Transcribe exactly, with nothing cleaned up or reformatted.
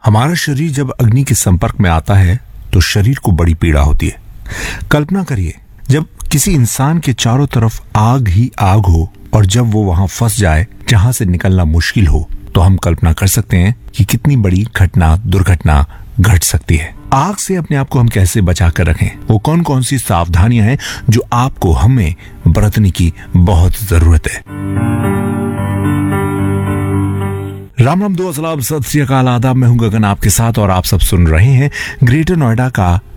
हमारा शरीर जब अग्नि के संपर्क में आता है तो शरीर को बड़ी पीड़ा होती है। कल्पना करिए, जब किसी इंसान के चारों तरफ आग ही आग हो और जब वो वहां फंस जाए जहां से निकलना मुश्किल हो, तो हम कल्पना कर सकते हैं कि कितनी बड़ी घटना दुर्घटना घट सकती है। आग से अपने आप को हम कैसे बचा कर रखें, वो कौन कौन सी सावधानियां हैं जो आपको हमें बरतने की बहुत जरूरत है। राम राम, दो अस्सलाम, सत श्री अकाल, आदाब। मैं हूं गगन आपके साथ और आप सब सुन रहे हैं ग्रेटर नोएडा का